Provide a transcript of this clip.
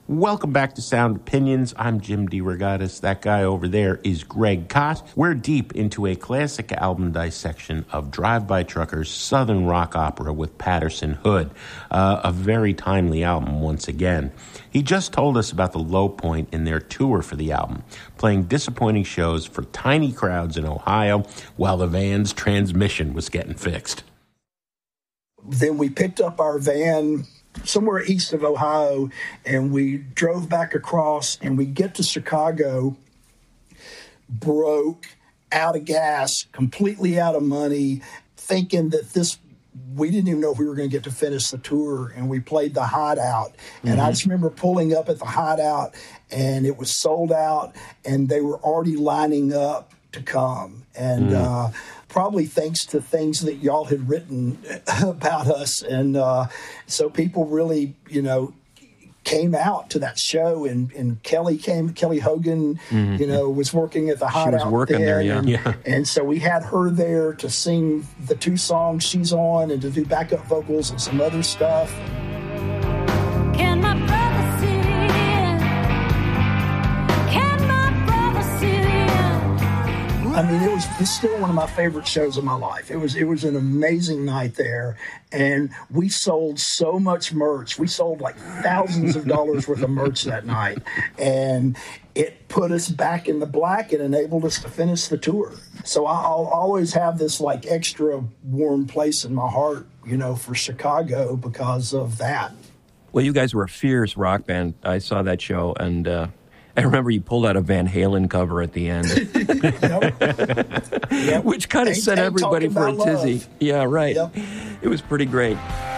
Welcome back to Sound Opinions. I'm Jim DeRogatis. That guy over there is Greg Kot. We're deep into a classic album dissection of Drive-By Truckers' Southern rock opera with Patterson Hood. A very timely album once again. He just told us about the low point in their tour for the album, playing disappointing shows for tiny crowds in Ohio while the van's transmission was getting fixed. Then we picked up our van somewhere east of Ohio, and we drove back across, and we get to Chicago, broke, out of gas, completely out of money, thinking that we didn't even know if we were going to get to finish the tour, and we played the Hideout. And I just remember pulling up at the Hideout, and it was sold out, and they were already lining up to come. And probably thanks to things that y'all had written about us. And so people really, came out to that show, and Kelly Hogan, was working at the Hideout. She was working there, yeah. And so we had her there to sing the 2 songs she's on and to do backup vocals and some other stuff. Can my brother sit in? Can my brother sit in? I mean, it's still one of my favorite shows of my life. It was an amazing night there, and we sold so much merch. We sold like thousands of dollars worth of merch that night, and it put us back in the black and enabled us to finish the tour. So I'll always have this like extra warm place in my heart, for Chicago because of that. Well, you guys were a fierce rock band. I saw that show, and I remember you pulled out a Van Halen cover at the end. Yep. Which kind of set everybody for a tizzy. Love. Yeah, right. Yep. It was pretty great.